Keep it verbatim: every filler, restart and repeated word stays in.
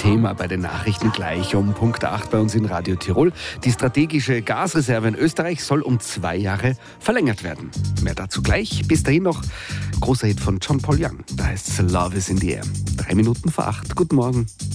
Thema bei den Nachrichten gleich um Punkt acht bei uns in Radio Tirol. Die strategische Gasreserve in Österreich soll um zwei Jahre verlängert werden. Mehr dazu gleich. Bis dahin noch großer Hit von John Paul Young. Da heißt es Love is in the air. Drei Minuten vor acht. Guten Morgen.